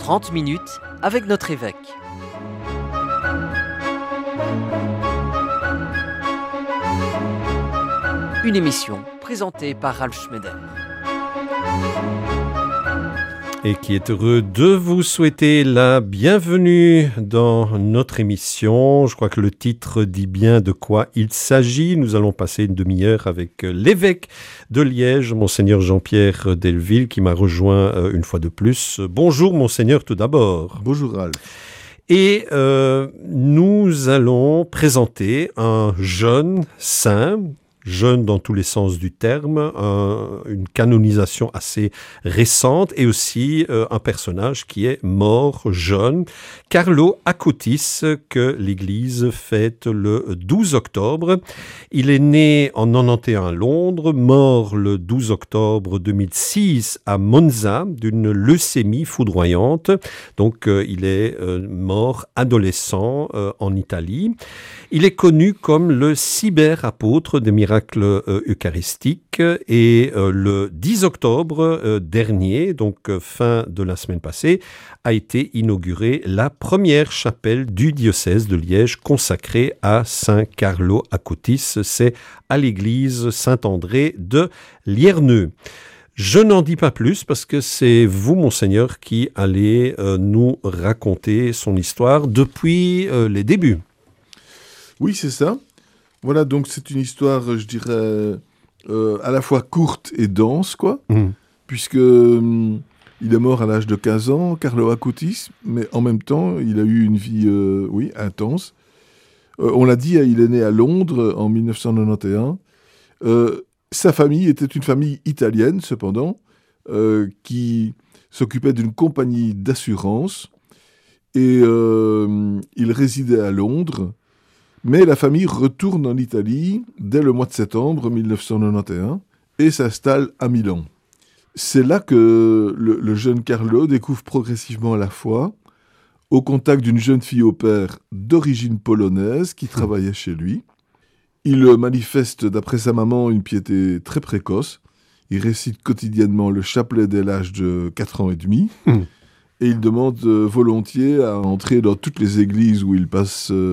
30 minutes avec notre évêque. Une émission présentée par Ralph Schneider. Et qui est heureux de vous souhaiter la bienvenue dans notre émission. Je crois que le titre dit bien de quoi il s'agit. Nous allons passer une demi-heure avec l'évêque de Liège, Monseigneur Jean-Pierre Delville, qui m'a rejoint une fois de plus. Bonjour Monseigneur tout d'abord. Bonjour Ralph. Et nous allons présenter un jeune saint, jeune dans tous les sens du terme, une canonisation assez récente et aussi un personnage qui est mort jeune, Carlo Acutis, que l'Église fête le 12 octobre. Il est né en 91 à Londres, mort le 12 octobre 2006 à Monza d'une leucémie foudroyante. Donc il est mort adolescent en Italie. Il est connu comme le cyberapôtre des miracles eucharistiques et le 10 octobre dernier, donc fin de la semaine passée, a été inaugurée la première chapelle du diocèse de Liège consacrée à Saint Carlo Acutis. C'est à l'église Saint-André de Lierneux. Je n'en dis pas plus parce que c'est vous, Monseigneur, qui allez nous raconter son histoire depuis les débuts. Oui, c'est ça. Voilà, donc c'est une histoire, je dirais, à la fois courte et dense, quoi, puisque il est mort à l'âge de 15 ans, Carlo Acutis, mais en même temps, il a eu une vie, intense. On l'a dit, il est né à Londres en 1991. Sa famille était une famille italienne, cependant, qui s'occupait d'une compagnie d'assurance, et il résidait à Londres. Mais la famille retourne en Italie dès le mois de septembre 1991 et s'installe à Milan. C'est là que le jeune Carlo découvre progressivement la foi au contact d'une jeune fille au père d'origine polonaise qui travaillait chez lui. Il manifeste, d'après sa maman, une piété très précoce. Il récite quotidiennement le chapelet dès l'âge de 4 ans et demi. Et il demande volontiers à entrer dans toutes les églises où il passe